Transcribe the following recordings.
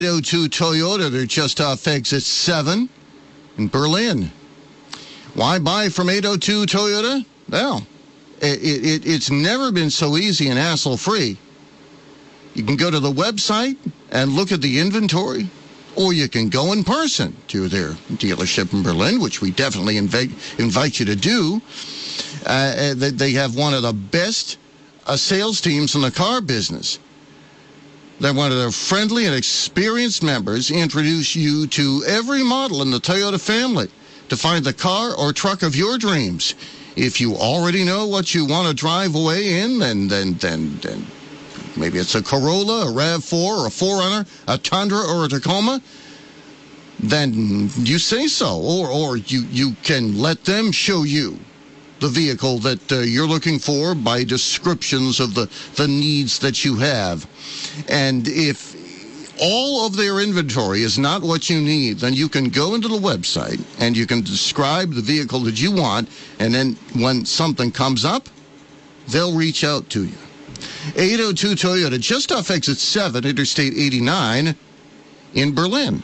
802 Toyota, they're just off exit 7 in Berlin. Why buy from 802 Toyota? Well, it's never been so easy and hassle-free. You can go to the website and look at the inventory, or you can go in person to their dealership in Berlin, which we definitely invite you to do. They have one of the best sales teams in the car business. They're one of their friendly and experienced members introduce you to every model in the Toyota family to find the car or truck of your dreams. If you already know what you want to drive away in, then maybe it's a Corolla, a RAV4, or a 4Runner, a Tundra, or a Tacoma, then you say so. Or you can let them show you the vehicle that you're looking for by descriptions of the needs that you have. And if all of their inventory is not what you need, then you can go into the website and you can describe the vehicle that you want, and then when something comes up, they'll reach out to you. 802 Toyota, just off exit 7, Interstate 89 in Berlin.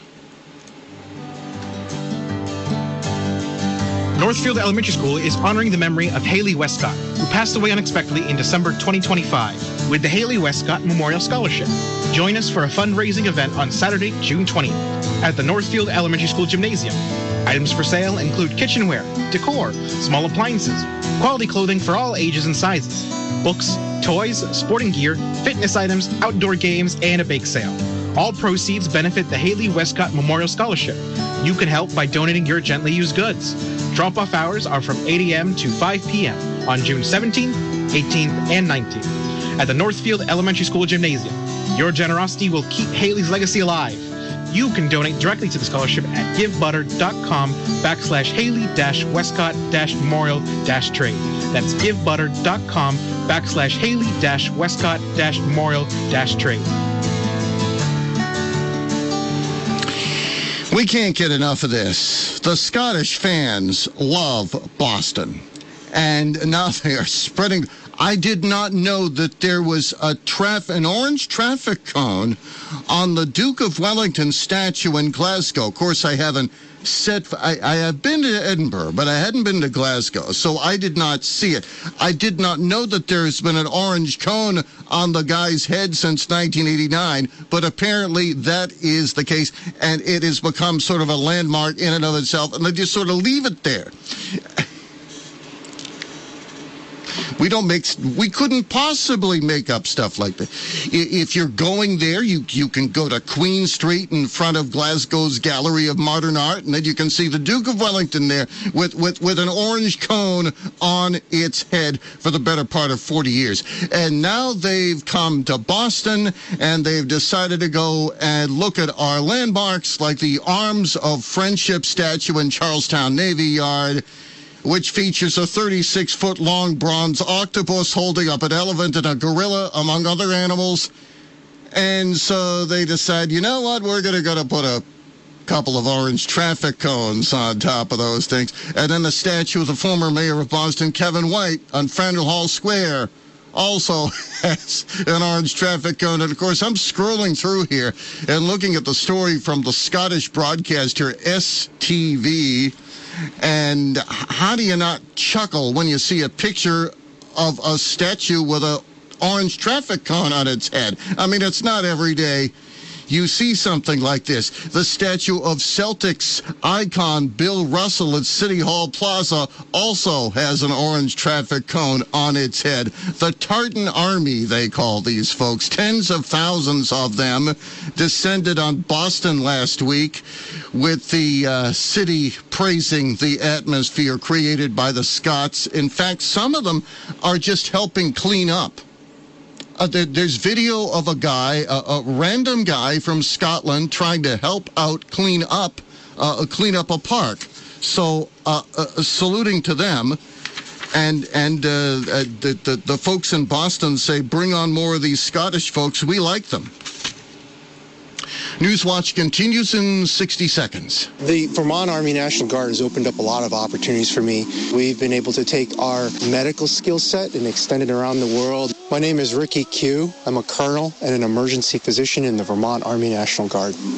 Northfield Elementary School is honoring the memory of Haley Westcott, who passed away unexpectedly in December 2025, with the Haley Westcott Memorial Scholarship. Join us for a fundraising event on Saturday, June 20th, at the Northfield Elementary School Gymnasium. Items for sale include kitchenware, decor, small appliances, quality clothing for all ages and sizes, books, toys, sporting gear, fitness items, outdoor games, and a bake sale. All proceeds benefit the Haley Westcott Memorial Scholarship. You can help by donating your gently used goods. Drop-off hours are from 8 a.m. to 5 p.m. on June 17th, 18th, and 19th at the Northfield Elementary School Gymnasium. Your generosity will keep Haley's legacy alive. You can donate directly to the scholarship at givebutter.com/Haley-Westcott-Memorial-Trade. That's givebutter.com/Haley-Westcott-Memorial-Trade. We can't get enough of this. The Scottish fans love Boston, and now they are spreading. I did not know that there was an orange traffic cone on the Duke of Wellington statue in Glasgow. Of course, I haven't I have been to Edinburgh, but I hadn't been to Glasgow, so I did not see it. I did not know that there's been an orange cone on the guy's head since 1989, but apparently that is the case, and it has become sort of a landmark in and of itself, and they just sort of leave it there. We couldn't possibly make up stuff like that. If you're going there, you can go to Queen Street in front of Glasgow's Gallery of Modern Art, and then you can see the Duke of Wellington there with an orange cone on its head for the better part of 40 years. And now they've come to Boston, and they've decided to go and look at our landmarks like the Arms of Friendship statue in Charlestown Navy Yard, which features a 36-foot-long bronze octopus holding up an elephant and a gorilla, among other animals. And so they decide, you know what, we're going to put a couple of orange traffic cones on top of those things. And then the statue of the former mayor of Boston, Kevin White, on Faneuil Hall Square also has an orange traffic cone. And, of course, I'm scrolling through here and looking at the story from the Scottish broadcaster STV. And how do you not chuckle when you see a picture of a statue with an orange traffic cone on its head? I mean, it's not every day you see something like this. The statue of Celtics icon Bill Russell at City Hall Plaza also has an orange traffic cone on its head. The Tartan Army, they call these folks. Tens of thousands of them descended on Boston last week, with the city praising the atmosphere created by the Scots. In fact, some of them are just helping clean up. There's video of a guy, a random guy from Scotland, trying to help out clean up a park. So saluting to them, and the folks in Boston say, bring on more of these Scottish folks. We like them. Newswatch continues in 60 seconds. The Vermont Army National Guard has opened up a lot of opportunities for me. We've been able to take our medical skill set and extend it around the world. My name is Ricky Q. I'm a colonel and an emergency physician in the Vermont Army National Guard.